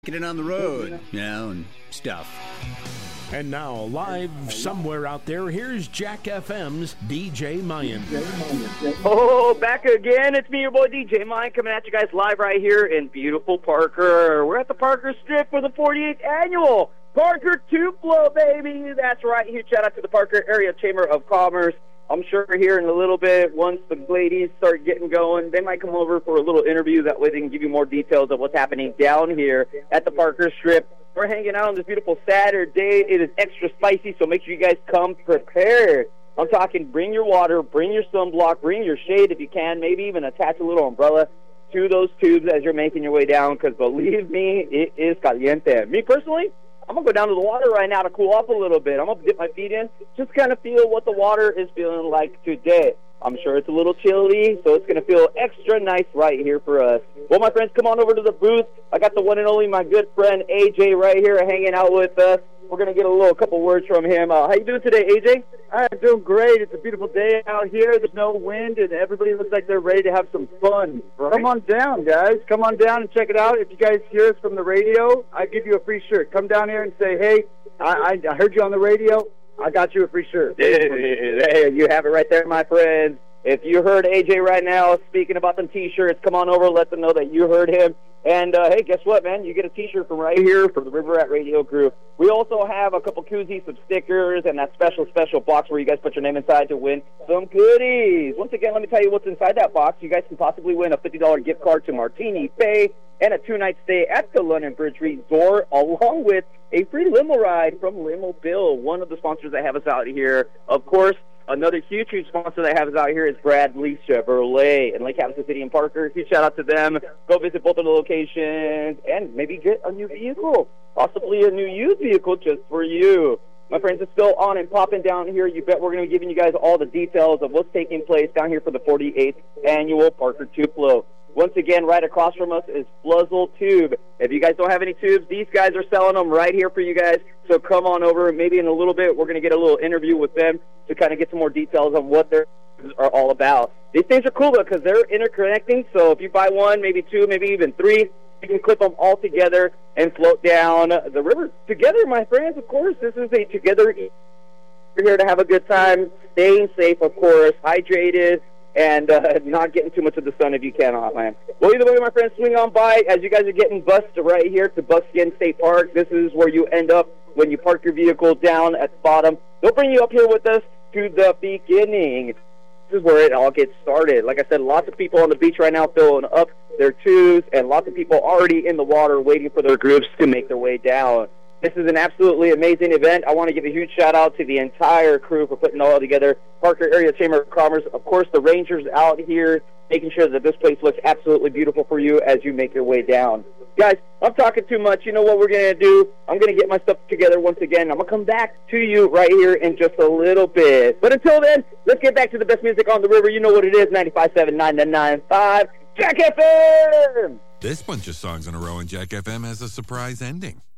Get it on the road, and stuff. And now, live somewhere out there, here's Jack FM's DJ Mayan. Oh, back again. It's me, your boy DJ Mayan, coming at you guys live right here in beautiful Parker. We're at the Parker Strip for the 48th annual Parker Tupelo, baby. That's right. Huge shout out to the Parker Area Chamber of Commerce. I'm sure here in a little bit, once the ladies start getting going, they might come over for a little interview. That way they can give you more details of what's happening down here at the Parker Strip. We're hanging out on this beautiful Saturday. It is extra spicy, so make sure you guys come prepared. I'm talking bring your water, bring your sunblock, bring your shade if you can, maybe even attach a little umbrella to those tubes as you're making your way down, because believe me, it is caliente. Me personally, I'm going to go down to the water right now to cool off a little bit. I'm going to dip my feet in, just kind of feel what the water is feeling like today. I'm sure it's a little chilly, so it's going to feel extra nice right here for us. Well, my friends, come on over to the booth. I got the one and only my good friend AJ right here hanging out with us. We're going to get a couple words from him. How you doing today, AJ? I'm doing great. It's a beautiful day out here. There's no wind, and everybody looks like they're ready to have some fun. Right? Come on down, guys. Come on down and check it out. If you guys hear us from the radio, I give you a free shirt. Come down here and say, hey, I heard you on the radio. I got you a free shirt. There you have it right there, my friends. If you heard AJ right now speaking about them T-shirts, come on over, let them know that you heard him. And, hey, guess what, man? You get a T-shirt from right here from the River Rat Radio Crew. We also have a couple koozies, some stickers, and that special box where you guys put your name inside to win some goodies. Once again, let me tell you what's inside that box. You guys can possibly win a $50 gift card to Martini Bay and a 2-night stay at the London Bridge Resort, along with a free limo ride from Limo Bill, one of the sponsors that have us out here. Of course, another huge sponsor that have us out here is Bradley Chevrolet in Lake Havasu City and Parker. Huge shout out to them. Go visit both of the locations and maybe get a new vehicle, possibly a new used vehicle just for you. My friends, it's still on and popping down here. You bet we're going to be giving you guys all the details of what's taking place down here for the 48th annual Parker Tupelo. Once again, right across from us is Fluzzle Tube. If you guys don't have any tubes, these guys are selling them right here for you guys. So come on over. Maybe in a little bit, we're going to get a little interview with them to kind of get some more details on what they are all about. These things are cool, though, because they're interconnecting. So if you buy one, maybe two, maybe even three, you can clip them all together and float down the river together, my friends. Of course, this is a together. You're here to have a good time, staying safe, of course, hydrated, and not getting too much of the sun if you cannot, man. Well, either way, my friends, swing on by as you guys are getting bused right here to Buckskin State Park. This is where you end up when you park your vehicle down at the bottom. They'll bring you up here with us to the beginning. This is where it all gets started. Like I said, lots of people on the beach right now filling up their tubes, and lots of people already in the water waiting for their groups to make their way down. This is an absolutely amazing event. I want to give a huge shout-out to the entire crew for putting it all together. Parker Area Chamber of Commerce, of course, the Rangers out here, making sure that this place looks absolutely beautiful for you as you make your way down. Guys, I'm talking too much. You know what we're going to do? I'm going to get my stuff together once again. I'm going to come back to you right here in just a little bit. But until then, let's get back to the best music on the river. You know what it is, 95.7, 99.5, Jack FM! This bunch of songs in a row in Jack FM has a surprise ending.